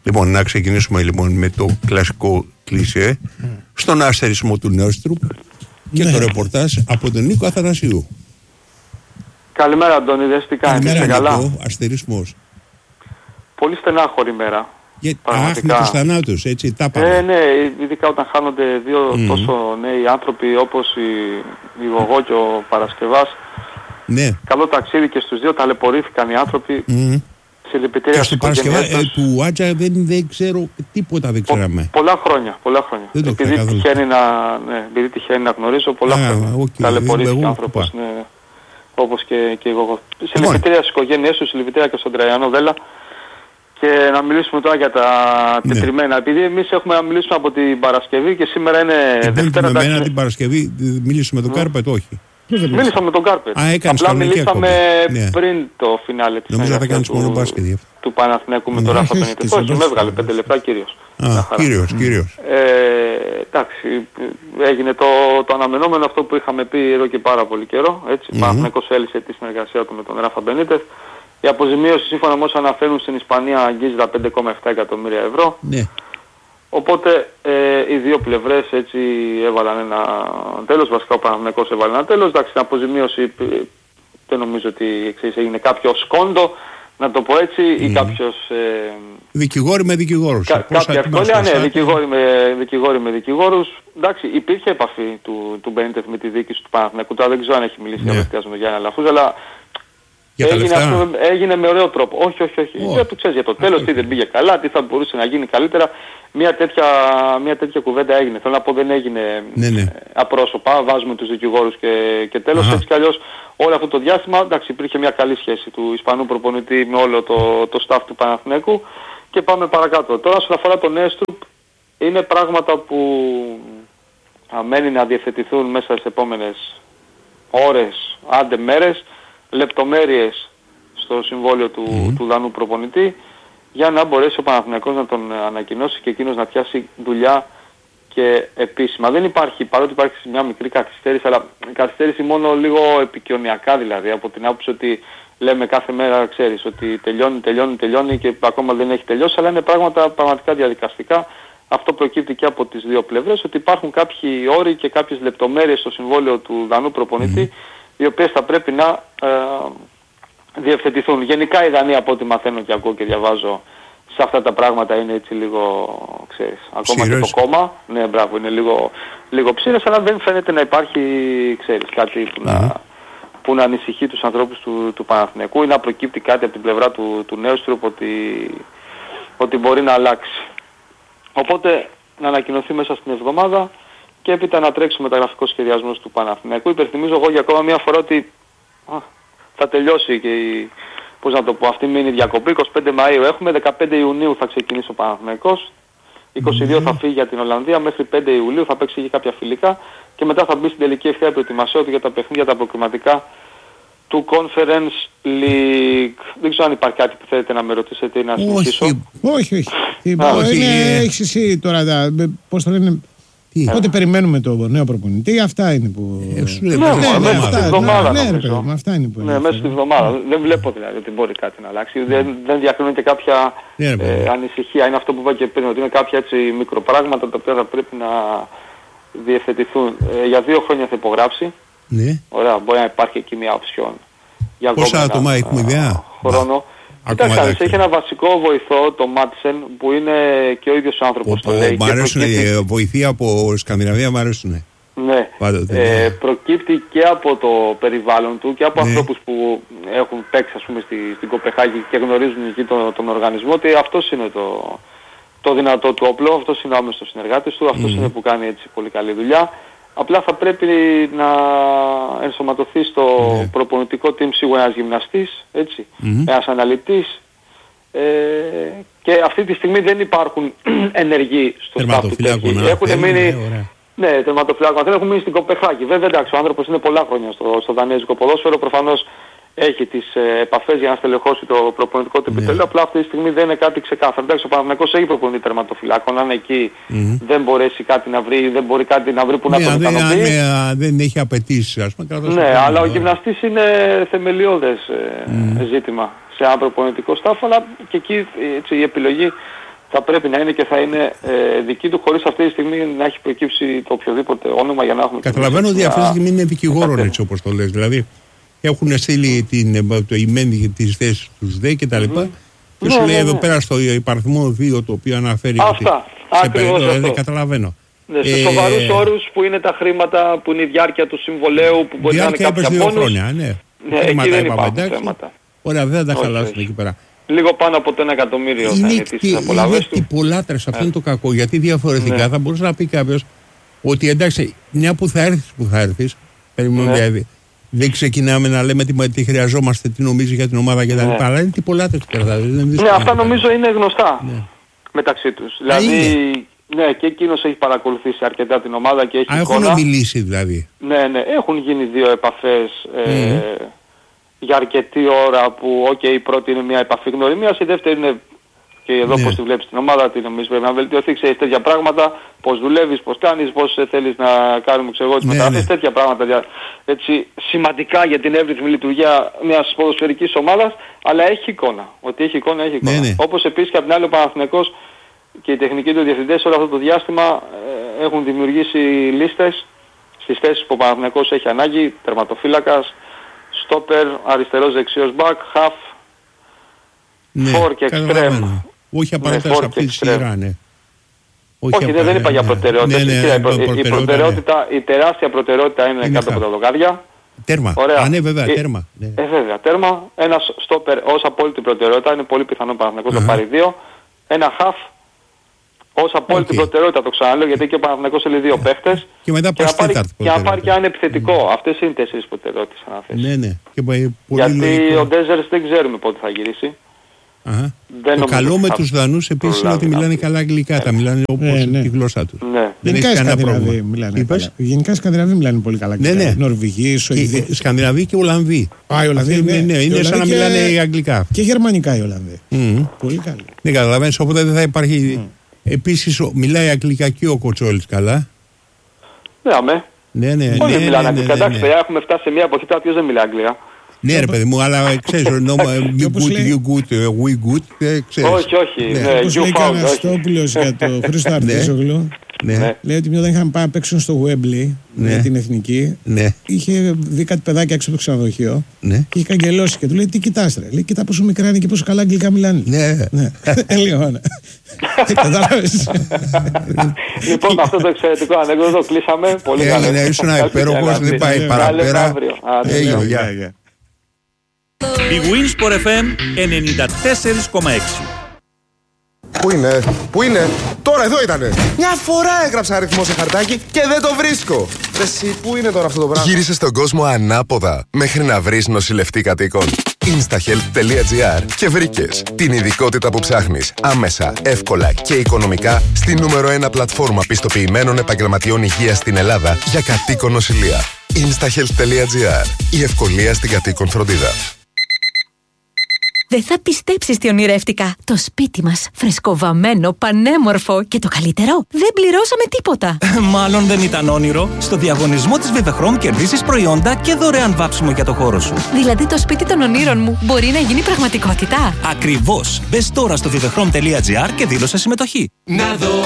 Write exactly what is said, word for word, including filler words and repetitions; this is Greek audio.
Λοιπόν, να ξεκινήσουμε λοιπόν με το κλασικό κλισέ, mm. στον αστερισμό του Νέοστρουπ και ναι. το ρεπορτάζ από τον Νίκο Αθανασίου. Καλημέρα, Αντώνιδες, τι κάνεις, είσαι καλά? Νίκο, αστερισμός. Πολύ στενάχωρη ημέρα. Αχ, με τους θανάτους, έτσι, τα πάμε. Ε, ναι, ειδικά όταν χάνονται δύο mm. τόσο νέοι άνθρωποι όπως η, η Γογό και ο Παρασκευάς. Ναι. Καλό ταξίδι και στους δύο, ταλαιπωρήθηκαν οι άνθρωποι. Mm. Συλληπιτήρια στο Παρασκευά ε, του Άτζα δεν, δεν ξέρω τίποτα, δεν ξέραμε. Πο, πολλά χρόνια, πολλά χρόνια. Δεν επειδή, τυχαίνει να, ναι, επειδή τυχαίνει να γνωρίζω, πολλά ah, χρόνια. Okay. Ταλαιπωρήθηκε ο άνθρωπος, ναι, όπως και, και εγώ. Συλληπιτήρια στις οικογένειές του, συλληπιτήρια και στον Τραϊανό Βέλα. Και να μιλήσουμε τώρα για τα ναι. τετριμένα. Επειδή εμείς έχουμε να μιλήσουμε από την Παρασκευή και σήμερα είναι και Δευτέρα. Με μένα την Παρασκευή μίλησε με τον mm. Κάρπετ, όχι. Μίλησα με τον Κάρπετ. Α, απλά μιλήσαμε ναι. πριν το φινάλε της Νομίζω θα κάνεις μόνο μπάσκετ. Του Παναθηναϊκού με τον Ράφα Μπενίτες. Όχι, με έβγαλε πέντε λεπτά κύριος. Α, κύριος, κύριος. Ε, εντάξει, έγινε το, το αναμενόμενο αυτό που είχαμε πει εδώ και πάρα πολύ καιρό. Έτσι, mm-hmm. Παναθηναϊκός έλυσε τη συνεργασία του με τον Ράφα Μπενίτες. Η αποζημίωση σύμφωνα με όσα αναφέρουν στην Ισπανία αγγίζει τα πέντε κόμμα επτά εκατομμύρια ευρώ. Ναι. Οπότε ε, οι δύο πλευρές έτσι έβαλαν ένα τέλος, βασικά ο Παναθηναϊκός έβαλε ένα τέλος. Εντάξει, την αποζημίωση δεν νομίζω ότι εξής, έγινε κάποιο σκόντο, να το πω έτσι, mm. ή κάποιος... Ε, δικηγόροι με δικηγόρους. Κα, κάποια ευκολία, ναι, δικηγόροι με, δικηγόροι με δικηγόρους. Εντάξει, υπήρχε επαφή του, του Μπένιτεφ με τη δίκη του Παναθηναϊκού. Τώρα δεν ξέρω αν έχει μιλήσει yeah. απευθείας με τον Γιάννη Αλαφούζ, αλλά... Έγινε, αυτό, έγινε με ωραίο τρόπο. Όχι, όχι, όχι. Oh. Για το ξέρεις, για το τέλος, τι δεν πήγε καλά, τι θα μπορούσε να γίνει καλύτερα. Μια τέτοια, μια τέτοια κουβέντα έγινε. Θέλω να πω, δεν έγινε ναι, ναι. απρόσωπα. Βάζουμε τους δικηγόρους και, και τέλος. Uh-huh. Έτσι κι αλλιώς όλο αυτό το διάστημα, εντάξει, υπήρχε μια καλή σχέση του Ισπανού προπονητή με όλο το, το staff του Παναθηναϊκού. Και πάμε παρακάτω. Τώρα, όσον αφορά τον Νέστρουπ, είναι πράγματα που αμένει να διευθετηθούν μέσα στις επόμενες ώρες, άντε μέρες. Λεπτομέρειες στο συμβόλαιο του, mm. του Δανού προπονητή για να μπορέσει ο Παναθηναϊκός να τον ανακοινώσει και εκείνος να πιάσει δουλειά και επίσημα. Δεν υπάρχει, παρότι υπάρχει μια μικρή καθυστέρηση, αλλά καθυστέρηση μόνο λίγο επικοινωνιακά δηλαδή, από την άποψη ότι λέμε κάθε μέρα, ξέρεις, ότι τελειώνει, τελειώνει, τελειώνει και ακόμα δεν έχει τελειώσει, αλλά είναι πράγματα πραγματικά διαδικαστικά. Αυτό προκύπτει και από τις δύο πλευρές, ότι υπάρχουν κάποιοι όροι και κάποιες λεπτομέρειες στο συμβόλαιο του Δανού προπονητή, mm. οι οποίες θα πρέπει να ε, διευθετηθούν. Γενικά η Δανία, από ό,τι μαθαίνω και ακούω και διαβάζω, σε αυτά τα πράγματα είναι έτσι λίγο, ξέρεις, ακόμα ψήρες. Και το κόμμα, ναι μπράβο, είναι λίγο, λίγο ψήρες, αλλά δεν φαίνεται να υπάρχει, ξέρεις, κάτι που, mm-hmm. να, που να ανησυχεί τους ανθρώπους του, του Παναθηναϊκού ή να προκύπτει κάτι από την πλευρά του, του Νέοστρουπ ότι, ότι μπορεί να αλλάξει. Οπότε να ανακοινωθεί μέσα στην εβδομάδα και έπειτα να τρέξει ο μεταγραφικός σχεδιασμός του Παναθηναϊκού. Υπενθυμίζω εγώ για ακόμα μια φορά ότι α, θα τελειώσει και η, πώς να το πω, αυτή μείνει διακοπή. εικοστή πέμπτη Μαΐου έχουμε, δεκαπέντε Ιουνίου θα ξεκινήσει ο Παναθηναϊκός, είκοσι δύο mm. θα φύγει για την Ολλανδία, μέχρι πέντε Ιουλίου θα παίξει και κάποια φιλικά και μετά θα μπει στην τελική ευθεία προετοιμασία του για τα παιχνίδια τα προκριματικά του Conference League. Δεν ξέρω αν υπάρχει κάτι που θέλετε να με ρωτήσετε ή να συνεχίσω. Όχι, όχι. όχι. Έχεις εσύ τώρα, πώς θα λένε... Οπότε περιμένουμε το νέο προπονητή, αυτά είναι που... Ναι, μέσα στη εβδομάδα. Ναι, ρε παιδί, αυτά είναι που... Ναι, μέσα στη εβδομάδα. Δεν βλέπω δηλαδή ότι μπορεί κάτι να αλλάξει. Δεν διακρίνω και κάποια ανησυχία. Είναι αυτό που είπα και πριν, ότι είναι κάποια έτσι μικροπράγματα τα οποία θα πρέπει να διευθετηθούν. Για δύο χρόνια θα υπογράψει. Ωραία, μπορεί να υπάρχει εκεί μια οψιόν. Πόσα άτομα έχουμε ιδέα? Χρόνο. Κοιτάξτε, έχει ένα βασικό βοηθό, το Μάτσεν, που είναι και ο ίδιος άνθρωπος. Το λέει. Μ' αρέσουν οι βοηθοί από Σκανδιναβία, μ' αρέσουν. Ναι, Πάντοτε, ε, ναι. προκύπτει και από το περιβάλλον του και από ναι. ανθρώπους που έχουν παίξει, ας πούμε, στη, στην Κοπεχάγη και γνωρίζουν εκεί τον, τον οργανισμό, ότι αυτός είναι το, το δυνατό του όπλο, αυτός είναι ο άμεσος συνεργάτης του, αυτός mm. είναι που κάνει έτσι πολύ καλή δουλειά. Απλά θα πρέπει να ενσωματωθεί στο mm. προπονητικό team σίγουρα ένας γυμναστής, έτσι, mm. ένας αναλυτής, ε, και αυτή τη στιγμή δεν υπάρχουν ενεργοί στο staff του. Έχουν μείνει... Ναι, τερματοφυλάκων. Δεν έχουν μείνει στην Κοπεχάγη. Βέβαια, εντάξει, ο άνθρωπος είναι πολλά χρόνια στο, στο δανέζικο ποδόσφαιρο. Προφανώς έχει τις ε, επαφές για να στελεχώσει το προπονητικό του επιτελείο. Απλά αυτή τη στιγμή δεν είναι κάτι ξεκάθαρο. Εντάξει, ο Παναθηναϊκός έχει προπονητή τερματοφυλάκων. Αν εκεί mm-hmm. δεν μπορέσει κάτι να βρει, δεν μπορεί κάτι να βρει που να ναι, τον ικανοποιεί. Αν δεν έχει απαιτήσεις, ας πούμε. Ναι, αλλά ο γυμναστής είναι θεμελιώδες ε, mm. ζήτημα σε ένα προπονητικό στάφ. Αλλά και εκεί έτσι, η επιλογή θα πρέπει να είναι και θα είναι ε, δική του, χωρίς αυτή τη στιγμή να έχει προκύψει το οποιοδήποτε όνομα για να έχουμε... Καταλαβαίνω ότι αυτή τη στιγμή είναι δικηγόρων, έτσι όπως το λες. Δηλαδή έχουν στείλει την, το email της θέσης τους ΔΕ και τα λοιπά. Mm-hmm. Και σου ναι, λέει ναι, εδώ ναι. πέρα στο υπαριθμό δύο το οποίο αναφέρει... Αυτά, ακριβώς αυτό. Δηλαδή, καταλαβαίνω. Ναι, σε ε, σοβαρούς όρους που είναι τα χρήματα, που είναι η διάρκεια του συμβολέου, που μπορεί να είναι κάποια δύο πόνους. χρόνια, ναι. Ναι, εκεί δεν υπάρχουν θέματα. Ωραία, δεν θα τα χαλάσουν εκεί πέρα. Λίγο πάνω από το ένα εκατομμύριο θα είναι τις απολαύες του. Είναι πολλάτρες, αυτό είναι το κακό. Γιατί διαφορετικά ναι. θα μπορούσε να πει κάποιος ότι εντάξει, μια που θα έρθεις που θα έρθεις, περιμένουμε ναι. δηλαδή. Δεν ξεκινάμε να λέμε τι, τι χρειαζόμαστε, τι νομίζει για την ομάδα κτλ. Ναι. Αλλά είναι τι πολλάτες που κρατάς. Ναι, αυτά νομίζω είναι γνωστά ναι. μεταξύ τους. Δηλαδή, είναι. ναι, και εκείνος έχει παρακολουθήσει αρκετά την ομάδα και έχει Α, εικόνα. έχουν μιλήσει δηλαδή. Ναι, ναι, έχουν γίνει δύο επαφές ε, mm. για αρκετή ώρα που, οκ, okay, η πρώτη είναι μια επαφή γνωριμίας, η δεύτερη είναι και εδώ ναι. πώς τη βλέπεις την ομάδα, τι νομίζεις πρέπει να βελτιωθεί, ξέρεις τέτοια πράγματα, πώς δουλεύεις, πώς κάνεις, πώς θέλεις να κάνουμε ξέρω εγώ τις ναι, μεταγραφές, ναι. τέτοια πράγματα έτσι, σημαντικά για την εύρυθμη λειτουργία μιας ποδοσφαιρικής ομάδας, αλλά έχει εικόνα. Ότι έχει εικόνα, έχει εικόνα. Ναι, ναι. Όπως επίσης και από την άλλη ο Παναθηναϊκός και οι τεχνικοί του διευθυντές όλο αυτό το διάστημα ε, έχουν δημιουργήσει λίστες στις θέσεις που ο Παναθηναϊκός έχει ανάγκη, τερματοφύλακας, στόπερ, αριστερός δεξιός μπακ, χαφ, ναι, φορ και εξτρέμ. Όχι απαραίτητα σε αυτή τη σειρά, ναι. Όχι, Όχι δεν, δεν είπα για προτεραιότητες. Ναι, ναι, ναι, η, προτεραιότητα, η, προτεραιότητα, ναι. η τεράστια προτεραιότητα είναι, είναι κάτω από τα δοκάρια. Τέρμα. Ωραία. Α, ναι, βέβαια, ε, τέρμα. Ναι. Ε, βέβαια, τέρμα. Ένας στόπερ ως απόλυτη προτεραιότητα, είναι πολύ πιθανό Παναθηναϊκός να πάρει δύο. Ένα χαφ ως απόλυτη okay. προτεραιότητα, το ξαναλέω, γιατί και ο Παναθηναϊκός θέλει δύο παίχτες. Και μετά και, να πάρει, και να πάρει και αν επιθετικό. Mm. Αυτές είναι οι τέσσερις προτεραιότητες αναφέρεις. Ναι, ναι. Και πολύ γιατί λογικό. ο Ντέζερς δεν ξέρουμε πότε θα γυρίσει. Αχα. Το καλό με τους Δανούς επίσης είναι ότι μιλάνε καλά αγγλικά. Τα μιλάνε όπως ε, ναι. τη γλώσσα τους. Ναι. Δεν έχει κανένα πρόβλημα. Μιλάνε καλά. Γενικά οι Σκανδιναβοί μιλάνε πολύ καλά αγγλικά. Ναι, ναι. Νορβηγοί, Σουηδοί. Σκανδιναβοί και Ολλανδοί. Α, οι Ολλανδοί ναι, ναι, είναι σαν να μιλάνε αγγλικά. Και γερμανικά οι Ολλανδοί. Mm. Πολύ καλή. Δεν καταλαβαίνεις, οπότε δεν θα υπάρχει. Mm. Επίσης μιλάει αγγλικά και ο Κοτσόλης καλά. Ναι, αμέ. Ναι, ναι, όλοι ναι, μιλάνε ναι, αγγλικά. ναι, ναι, Εντάξει, ναι. έχουμε φτάσει σε μια εποχή τώρα ποιος δεν μιλάει αγγλικά. Ναι, ρε παιδί μου, αλλά ξέρεις, no, you good, you good, we good, ξέρεις. Όχι, όχι. Ναι, όπως λέει και ο Αναστόπουλος για το Χρήστο Αρτίζογλου, ναι. λέει ότι μια όταν είχαν πάει να παίξουν στο Wembley ναι. με την εθνική, ναι. είχε δει κάτι παιδάκι έξω από το ξενοδοχείο ναι. και είχε καγκελώσει και του λέει τι κοιτάς ρε, λέει κοίτα πόσο μικρά είναι και πόσο καλά αγγλικά μιλάνε. Ναι. ναι. Λίγο, ναι. Κατάλαβες. Λοιπόν, με αυτό το εξαιρετικό ανέκδοτο κλείσαμε. Πολύ καλό. Ναι, ήσουν υπέροχος, δεν πάει παραπέρα. Έγινε. Η Winsport εφ εμ ενενήντα τέσσερα κόμμα έξι. Πού είναι, πού είναι, τώρα εδώ ήτανε. Μια φορά έγραψα αριθμό σε χαρτάκι και δεν το βρίσκω. Εσύ, πού είναι τώρα αυτό το πράγμα. Γύρισε στον κόσμο ανάποδα μέχρι να βρεις νοσηλευτή κατοίκων. instahealth τελεία gr και βρήκες την ειδικότητα που ψάχνεις άμεσα, εύκολα και οικονομικά στη νούμερο ένα πλατφόρμα πιστοποιημένων επαγγελματιών υγείας στην Ελλάδα για κατοίκον νοσηλεία. instahealth τελεία gr. Η ευκολία στην κατοίκον φροντίδα. Δεν θα πιστέψεις τι ονειρεύτηκα. Το σπίτι μας, φρεσκοβαμμένο, πανέμορφο και το καλύτερο, δεν πληρώσαμε τίποτα. Μάλλον δεν ήταν όνειρο. Στο διαγωνισμό της Vivechrom κερδίσεις προϊόντα και δωρεάν βάψιμο για το χώρο σου. Δηλαδή το σπίτι των ονείρων μου μπορεί να γίνει πραγματικότητα. Ακριβώς. Μπες τώρα στο vivechrom τελεία gr και δήλωσε συμμετοχή. Να δω